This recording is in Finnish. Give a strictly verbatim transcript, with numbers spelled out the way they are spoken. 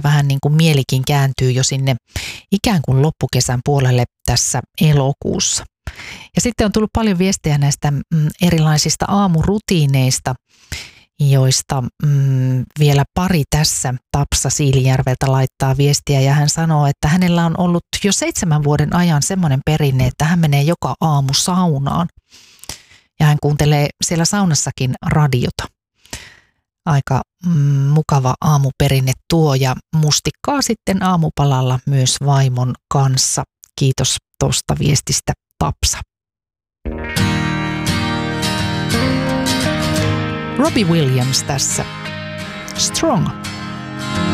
että vähän niin kuin mielikin kääntyy jo sinne ikään kuin loppukesän puolelle tässä elokuussa. Ja sitten on tullut paljon viestejä näistä mm, erilaisista aamurutiineista, joista mm, vielä pari tässä. Tapsa Siilijärveltä laittaa viestiä ja hän sanoo, että hänellä on ollut jo seitsemän vuoden ajan semmoinen perinne, että hän menee joka aamu saunaan. Ja hän kuuntelee siellä saunassakin radiota. Aika mm, mukava aamuperinne tuo ja mustikkaa sitten aamupalalla myös vaimon kanssa. Kiitos tuosta viestistä, Tapsa. Robbie Williams tässä. Strong.